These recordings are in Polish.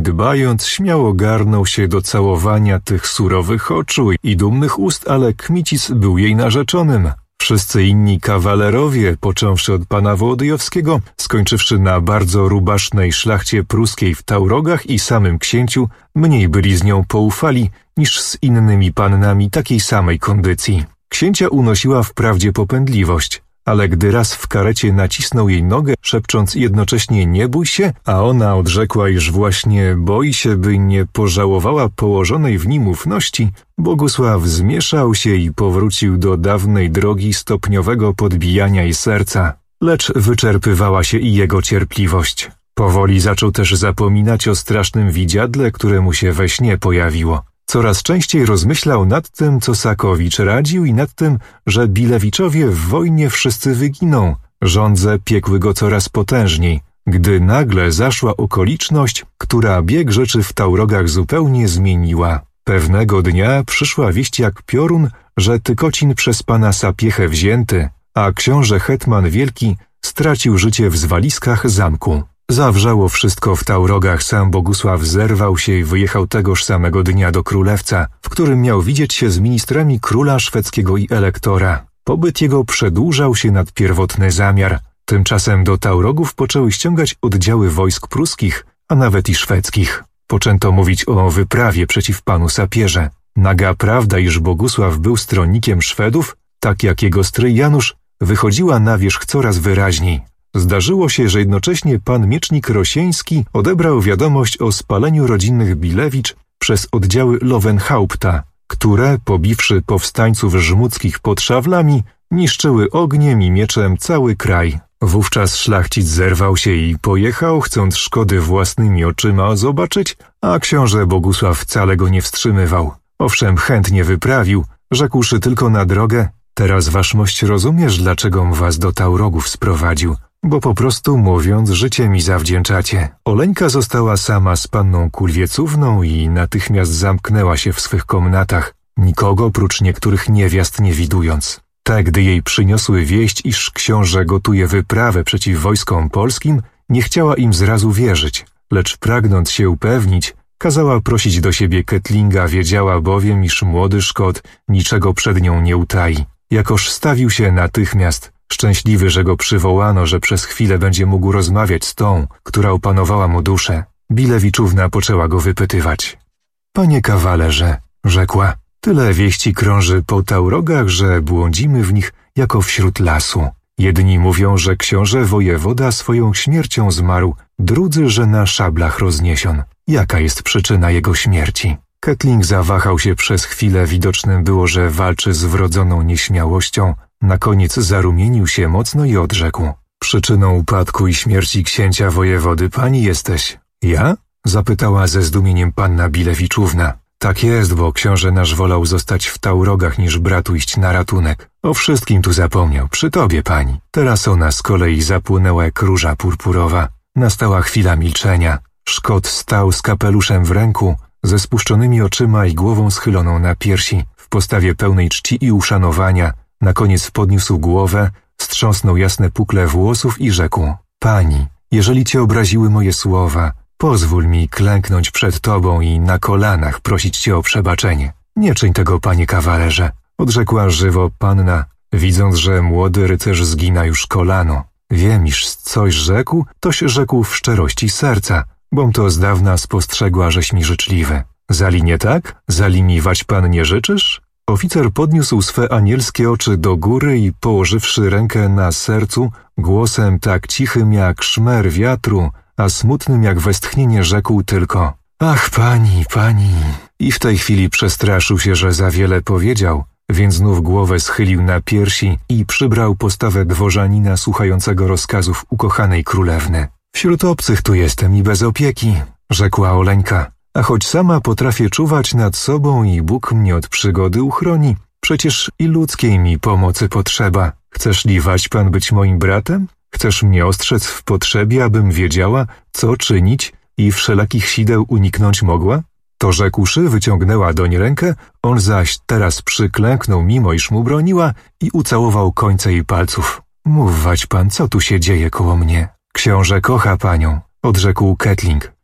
dbając, śmiało garnął się do całowania tych surowych oczu i dumnych ust, ale Kmicic był jej narzeczonym. Wszyscy inni kawalerowie, począwszy od pana Wołodyjowskiego, skończywszy na bardzo rubasznej szlachcie pruskiej w Taurogach i samym księciu, mniej byli z nią poufali niż z innymi pannami takiej samej kondycji. Księcia unosiła wprawdzie popędliwość, ale gdy raz w karecie nacisnął jej nogę, szepcząc jednocześnie nie bój się, a ona odrzekła, iż właśnie boi się, by nie pożałowała położonej w nim ufności, Bogusław zmieszał się i powrócił do dawnej drogi stopniowego podbijania jej serca. Lecz wyczerpywała się i jego cierpliwość. Powoli zaczął też zapominać o strasznym widziadle, które mu się we śnie pojawiło. Coraz częściej rozmyślał nad tym, co Sakowicz radził i nad tym, że Bilewiczowie w wojnie wszyscy wyginą. Żądze piekły go coraz potężniej, gdy nagle zaszła okoliczność, która bieg rzeczy w Taurogach zupełnie zmieniła. Pewnego dnia przyszła wieść jak piorun, że Tykocin przez pana Sapiechę wzięty, a książę hetman wielki stracił życie w zwaliskach zamku. Zawrzało wszystko w Taurogach, sam Bogusław zerwał się i wyjechał tegoż samego dnia do Królewca, w którym miał widzieć się z ministrami króla szwedzkiego i elektora. Pobyt jego przedłużał się nad pierwotny zamiar. Tymczasem do Taurogów poczęły ściągać oddziały wojsk pruskich, a nawet i szwedzkich. Poczęto mówić o wyprawie przeciw panu Sapierze. Naga prawda, iż Bogusław był stronnikiem Szwedów, tak jak jego stryj Janusz, wychodziła na wierzch coraz wyraźniej. Zdarzyło się, że jednocześnie pan miecznik Rosieński odebrał wiadomość o spaleniu rodzinnych Bilewicz przez oddziały Lowenhaupta, które, pobiwszy powstańców żmudzkich pod Szawlami, niszczyły ogniem i mieczem cały kraj. Wówczas szlachcic zerwał się i pojechał, chcąc szkody własnymi oczyma zobaczyć, a książę Bogusław wcale go nie wstrzymywał. Owszem, chętnie wyprawił, rzekłszy tylko na drogę: teraz waszmość rozumiesz, dlacegom was do Taurogów sprowadził, bo po prostu mówiąc, życie mi zawdzięczacie. Oleńka została sama z panną Kulwiecówną i natychmiast zamknęła się w swych komnatach, nikogo prócz niektórych niewiast nie widując. Te, gdy jej przyniosły wieść, iż książę gotuje wyprawę przeciw wojskom polskim, nie chciała im zrazu wierzyć, lecz pragnąc się upewnić, kazała prosić do siebie Kettlinga, wiedziała bowiem, iż młody Szkot niczego przed nią nie utai. Jakoż stawił się natychmiast, szczęśliwy, że go przywołano, że przez chwilę będzie mógł rozmawiać z tą, która opanowała mu duszę. Bilewiczówna poczęła go wypytywać. Panie kawalerze, rzekła, tyle wieści krąży po Taurogach, że błądzimy w nich jako wśród lasu. Jedni mówią, że książę wojewoda swoją śmiercią zmarł, drudzy, że na szablach rozniesion. Jaka jest przyczyna jego śmierci? Kettling zawahał się przez chwilę, widocznym było, że walczy z wrodzoną nieśmiałością. Na koniec zarumienił się mocno i odrzekł. Przyczyną upadku i śmierci księcia wojewody pani jesteś. Ja? Zapytała ze zdumieniem panna Bilewiczówna. Tak jest, bo książę nasz wolał zostać w Taurogach niż bratu iść na ratunek. O wszystkim tu zapomniał, przy tobie pani. Teraz ona z kolei zapłynęła jak róża purpurowa. Nastała chwila milczenia. Szkot stał z kapeluszem w ręku, ze spuszczonymi oczyma i głową schyloną na piersi, w postawie pełnej czci i uszanowania. Na koniec podniósł głowę, strząsnął jasne pukle włosów i rzekł. Pani, jeżeli cię obraziły moje słowa, pozwól mi klęknąć przed tobą i na kolanach prosić cię o przebaczenie. Nie czyń tego, panie kawalerze, odrzekła żywo panna, widząc, że młody rycerz zgina już kolano. Wiem, iż coś rzekł, toś rzekł w szczerości serca, bom to z dawna spostrzegła, żeś mi życzliwy. Zali nie tak? Zali mi wać pan nie życzysz? Oficer podniósł swe anielskie oczy do góry i położywszy rękę na sercu, głosem tak cichym jak szmer wiatru, a smutnym jak westchnienie rzekł tylko: ach, pani, pani. I w tej chwili przestraszył się, że za wiele powiedział, więc znów głowę schylił na piersi i przybrał postawę dworzanina słuchającego rozkazów ukochanej królewny. Wśród obcych tu jestem i bez opieki, rzekła Oleńka. A choć sama potrafię czuwać nad sobą i Bóg mnie od przygody uchroni, przecież i ludzkiej mi pomocy potrzeba. Chcesz li wać pan być moim bratem? Chcesz mnie ostrzec w potrzebie, abym wiedziała, co czynić i wszelakich sideł uniknąć mogła? To rzekłszy, wyciągnęła doń rękę, on zaś teraz przyklęknął, mimo iż mu broniła, i ucałował końce jej palców. Mów wać pan, co tu się dzieje koło mnie? Książę kocha panią, odrzekł Kettling.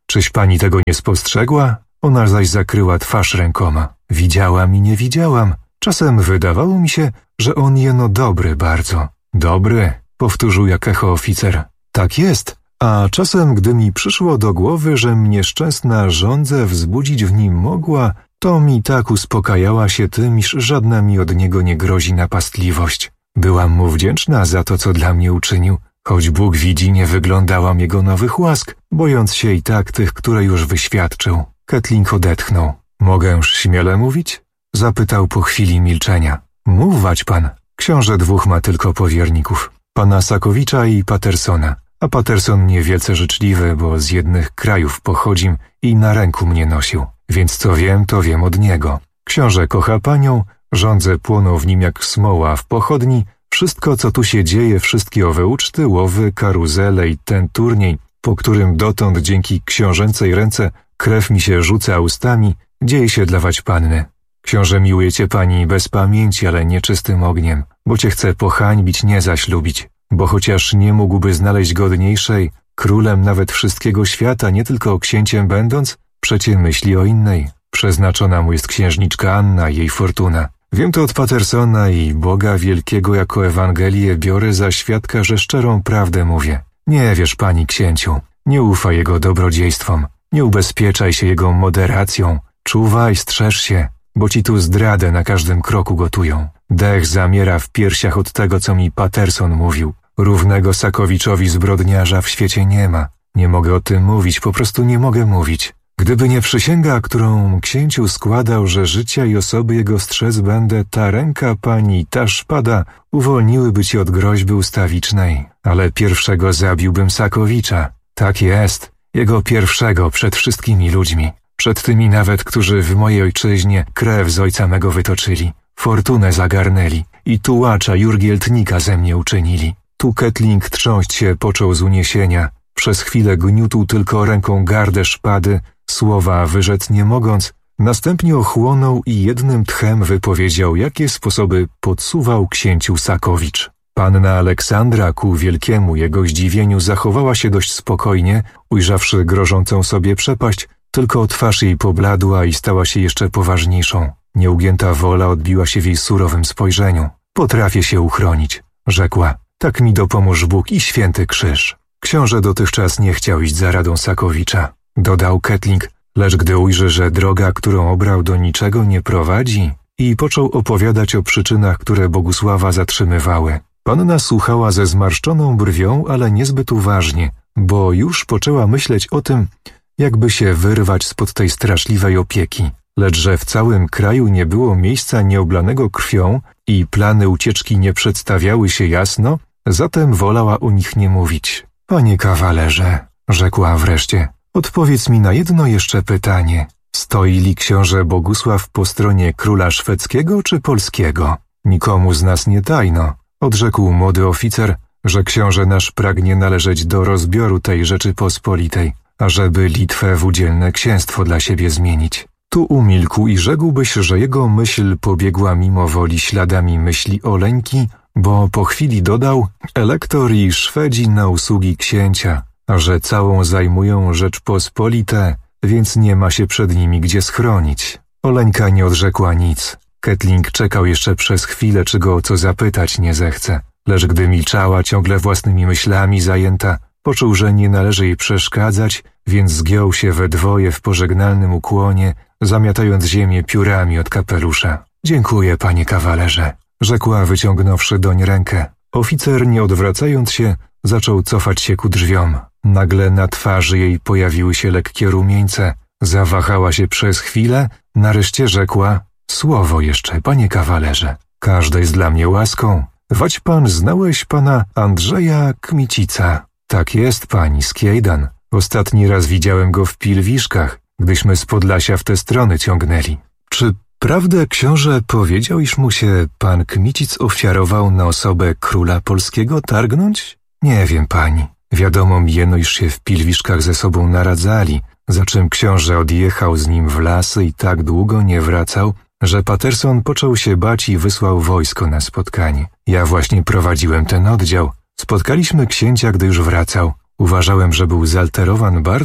Czyś pani tego nie spostrzegła? Ona zaś zakryła twarz rękoma. Widziałam i nie widziałam. Czasem wydawało mi się, że on jeno dobry bardzo. Dobry, powtórzył jak echo oficer. Tak jest, a czasem, gdy mi przyszło do głowy, że nieszczęsna żądzę wzbudzić w nim mogła, to mi tak uspokajała się tym, iż żadna mi od niego nie grozi napastliwość. Byłam mu wdzięczna za to, co dla mnie uczynił, choć Bóg widzi, nie wyglądałam jego nowych łask, bojąc się i tak tych, które już wyświadczył. Kettling odetchnął. Mogęż śmiele mówić? Zapytał po chwili milczenia. Mówwać pan. Książę dwóch ma tylko powierników. Pana Sakowicza i Patersona. A Paterson niewielce życzliwy, bo z jednych krajów pochodzim i na ręku mnie nosił. Więc co wiem, to wiem od niego. Książę kocha panią, żądze płoną w nim jak smoła w pochodni. Wszystko, co tu się dzieje, wszystkie owe uczty, łowy, karuzele i ten turniej, po którym dotąd dzięki książęcej ręce krew mi się rzuca ustami, dzieje się dla waćpanny. Książę miłuje cię pani bez pamięci, ale nieczystym ogniem, bo cię chce pohańbić, nie zaś lubić. Bo chociaż nie mógłby znaleźć godniejszej, królem nawet wszystkiego świata, nie tylko księciem będąc, przecie myśli o innej. Przeznaczona mu jest księżniczka Anna i jej fortuna. Wiem to od Patersona i Boga Wielkiego jako Ewangelię biorę za świadka, że szczerą prawdę mówię. Nie wierz pani księciu, nie ufaj jego dobrodziejstwom, nie ubezpieczaj się jego moderacją, czuwaj, strzeż się, bo ci tu zdradę na każdym kroku gotują. Dech zamiera w piersiach od tego, co mi Paterson mówił. Równego Sakowiczowi zbrodniarza w świecie nie ma. Nie mogę o tym mówić, po prostu nie mogę mówić. Gdyby nie przysięga, którą księciu składał, że życia i osoby jego strzec będę, ta ręka pani, ta szpada uwolniłyby cię od groźby ustawicznej. Ale pierwszego zabiłbym Sakowicza. Tak jest, jego pierwszego przed wszystkimi ludźmi. Przed tymi nawet, którzy w mojej ojczyźnie krew z ojca mego wytoczyli. Fortunę zagarnęli i tułacza Jurgieltnika ze mnie uczynili. Tu Kettling trząść się począł z uniesienia. Przez chwilę gniótł tylko ręką gardę szpady, słowa wyrzec nie mogąc, następnie ochłonął i jednym tchem wypowiedział, jakie sposoby podsuwał księciu Sakowicz. Panna Aleksandra ku wielkiemu jego zdziwieniu zachowała się dość spokojnie, ujrzawszy grożącą sobie przepaść, tylko twarz jej pobladła i stała się jeszcze poważniejszą. Nieugięta wola odbiła się w jej surowym spojrzeniu. Potrafię się uchronić, rzekła. Tak mi dopomóż Bóg i święty krzyż. Książę dotychczas nie chciał iść za radą Sakowicza, dodał Kettling, lecz gdy ujrzy, że droga, którą obrał, do niczego nie prowadzi, i począł opowiadać o przyczynach, które Bogusława zatrzymywały. Panna słuchała ze zmarszczoną brwią, ale niezbyt uważnie, bo już poczęła myśleć o tym, jakby się wyrwać spod tej straszliwej opieki. Lecz że w całym kraju nie było miejsca nieoblanego krwią i plany ucieczki nie przedstawiały się jasno, zatem wolała o nich nie mówić. Panie kawalerze, rzekła wreszcie, odpowiedz mi na jedno jeszcze pytanie. Stoi li książę Bogusław po stronie króla szwedzkiego czy polskiego? Nikomu z nas nie tajno, odrzekł młody oficer, że książę nasz pragnie należeć do rozbioru tej Rzeczypospolitej, ażeby Litwę w udzielne księstwo dla siebie zmienić. Tu umilkł i rzekłbyś, że jego myśl pobiegła mimo woli śladami myśli Oleńki, bo po chwili dodał, elektor i Szwedzi na usługi księcia, a że całą zajmują Rzeczpospolite, więc nie ma się przed nimi gdzie schronić. Oleńka nie odrzekła nic. Kettling czekał jeszcze przez chwilę, czy go o co zapytać nie zechce, lecz gdy milczała ciągle własnymi myślami zajęta, poczuł, że nie należy jej przeszkadzać, więc zgiął się we dwoje w pożegnalnym ukłonie, zamiatając ziemię piórami od kapelusza. Dziękuję, panie kawalerze, rzekła wyciągnąwszy doń rękę. Oficer, nie odwracając się, zaczął cofać się ku drzwiom. Nagle na twarzy jej pojawiły się lekkie rumieńce. Zawahała się przez chwilę, nareszcie rzekła, słowo jeszcze, panie kawalerze. Każde jest dla mnie łaską. Wać pan znałeś pana Andrzeja Kmicica? Tak jest, pani, z Kiejdan. Ostatni raz widziałem go w Pilwiszkach, gdyśmy z Podlasia w te strony ciągnęli. Czy prawdę książę powiedział, iż mu się pan Kmicic ofiarował na osobę króla polskiego targnąć? Nie wiem, pani. Wiadomo mi jeno, iż się w Pilwiszkach ze sobą naradzali, za czym książę odjechał z nim w lasy i tak długo nie wracał, że Paterson począł się bać i wysłał wojsko na spotkanie. Ja właśnie prowadziłem ten oddział. Spotkaliśmy księcia, gdy już wracał. Uważałem, że był zalterowan bardzo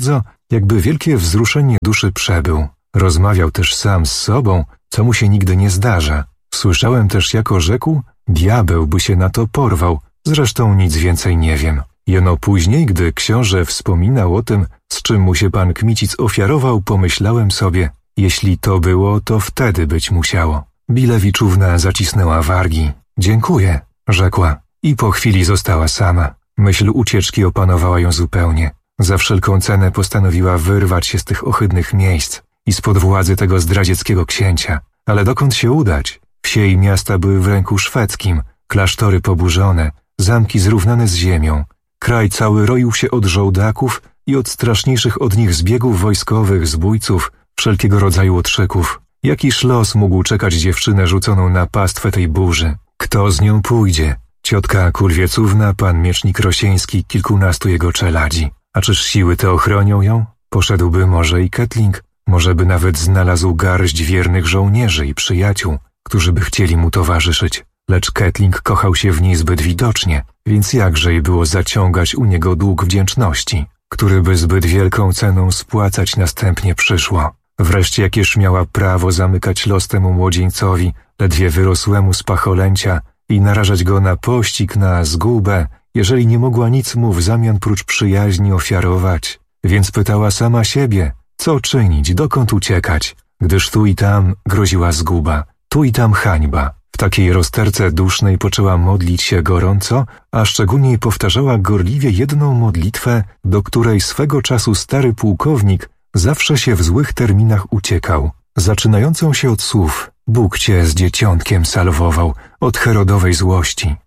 jakby wielkie wzruszenie duszy przebył. Rozmawiał też sam z sobą, co mu się nigdy nie zdarza. Słyszałem też, jako rzekł, diabeł by się na to porwał, zresztą nic więcej nie wiem. Jeno później, gdy książę wspominał o tym, z czym mu się pan Kmicic ofiarował, pomyślałem sobie, jeśli to było, to wtedy być musiało. Bilewiczówna zacisnęła wargi. Dziękuję, rzekła. I po chwili została sama. Myśl ucieczki opanowała ją zupełnie. Za wszelką cenę postanowiła wyrwać się z tych ohydnych miejsc i spod władzy tego zdradzieckiego księcia. Ale dokąd się udać? Wsie i miasta były w ręku szwedzkim, klasztory poburzone, zamki zrównane z ziemią. Kraj cały roił się od żołdaków i od straszniejszych od nich zbiegów wojskowych, zbójców, wszelkiego rodzaju otrzyków. Jakiż los mógł czekać dziewczynę rzuconą na pastwę tej burzy? Kto z nią pójdzie? Ciotka Kulwiecówna, pan miecznik Rosieński, kilkunastu jego czeladzi. A czyż siły te ochronią ją? Poszedłby może i Ketling, może by nawet znalazł garść wiernych żołnierzy i przyjaciół, którzy by chcieli mu towarzyszyć. Lecz Ketling kochał się w niej zbyt widocznie, więc jakże jej było zaciągać u niego dług wdzięczności, który by zbyt wielką ceną spłacać następnie przyszło. Wreszcie jakież miała prawo zamykać los temu młodzieńcowi, ledwie wyrosłemu z pacholęcia, i narażać go na pościg, na zgubę, jeżeli nie mogła nic mu w zamian prócz przyjaźni ofiarować. Więc pytała sama siebie, co czynić, dokąd uciekać, gdyż tu i tam groziła zguba, tu i tam hańba. W takiej rozterce dusznej poczęła modlić się gorąco, a szczególniej powtarzała gorliwie jedną modlitwę, do której swego czasu stary pułkownik zawsze się w złych terminach uciekał, zaczynającą się od słów: Bóg cię z dzieciątkiem salwował od Herodowej złości.